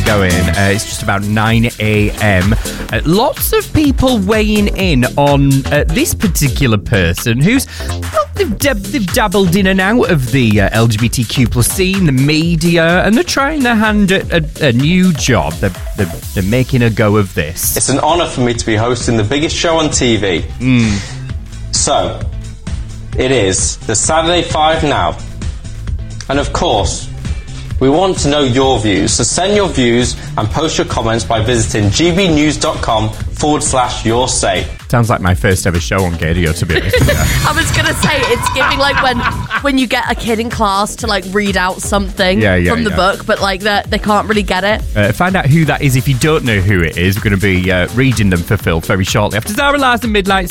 going. It's just about 9 a.m. Lots of people weighing in on this particular person who's... They've dabbled in and out of the LGBTQ plus scene, the media, and they're trying their hand at a new job. They're making a go of this. It's an honour for me to be hosting the biggest show on TV. So, it is the Saturday 5 Now. And of course, we want to know your views. So send your views and post your comments by visiting gbnews.com/your say. Sounds like my first ever show on Gadio, to be honest. I was going to say, it's giving like when you get a kid in class to like read out something from the book, but like they can't really get it. Find out who that is if you don't know who it is. We're going to be reading them for Phil very shortly after Zara Larsson Midnight